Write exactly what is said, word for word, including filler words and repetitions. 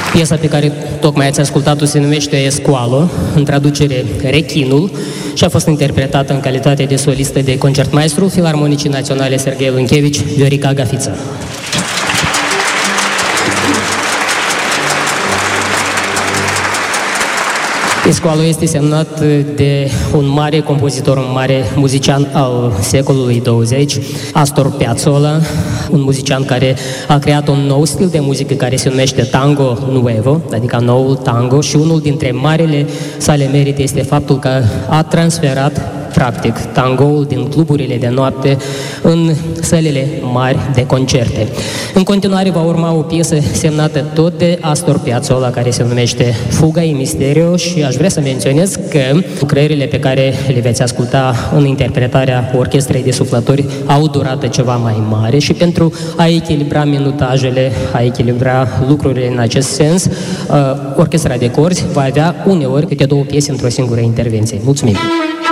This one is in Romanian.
Piesa pe care tocmai ați ascultat-o se numește Escoalo, în traducere Rechinul, și a fost interpretată în calitate de solistă de concertmaestru Filarmonicii Naționale Serghei Lânchevici, Viorica Gafiță. Escoalo este semnat de un mare compozitor, un mare muzician al secolului douăzeci, Astor Piazzolla, un muzician care a creat un nou stil de muzică care se numește Tango Nuevo, adică noul tango, și unul dintre marele sale merite este faptul că a transferat practic tangoul din cluburile de noapte în sălile mari de concerte. În continuare va urma o piesă semnată tot de Astor Piazzolla, care se numește Fuga y Misterio, și aș vrea să menționez că lucrările pe care le veți asculta în interpretarea Orchestrei de Suflători au durată ceva mai mare și pentru a echilibra minutajele, a echilibra lucrurile în acest sens, Orchestra de Corzi va avea uneori câte două piese într-o singură intervenție. Mulțumim!